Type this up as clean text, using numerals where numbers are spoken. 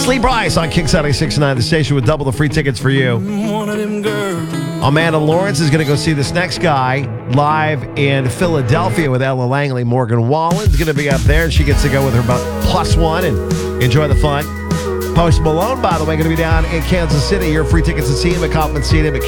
It's Lee Bryce on Kix 96.9, the station with double the free tickets for you. Amanda Lawrence is going to go see this next guy live in Philadelphia with Ella Langley. Morgan Wallen's going to be up there, and she gets to go with her +1 and enjoy the fun. Post Malone, by the way, going to be down in Kansas City. Your free tickets to see him at Kaufman Stadium at